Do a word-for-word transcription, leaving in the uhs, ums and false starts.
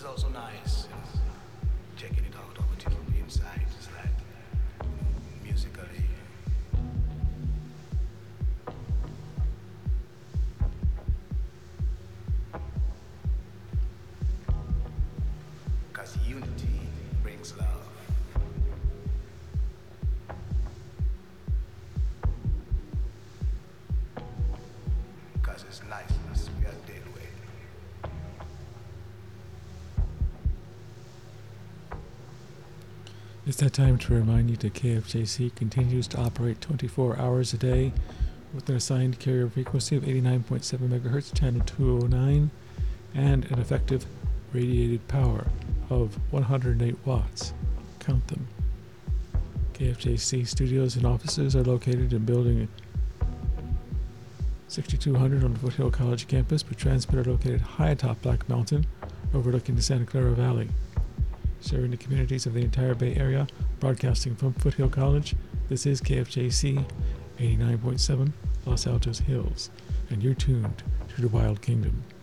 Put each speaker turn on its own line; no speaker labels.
also nice. Checking it out over to the inside, just like musically. Cause unity brings love. Cause it's niceness we are dealing with.
It's that time to remind you that K F J C continues to operate twenty-four hours a day with an assigned carrier frequency of eighty-nine point seven megahertz, channel two oh nine, and an effective radiated power of one hundred eight watts. Count them. K F J C studios and offices are located in building sixty-two hundred on the Foothill College campus, but transmitter located high atop Black Mountain, overlooking the Santa Clara Valley. Serving the communities of the entire Bay Area, broadcasting from Foothill College, this is K F J C eighty-nine point seven Los Altos Hills, and you're tuned to the Wild Kingdom.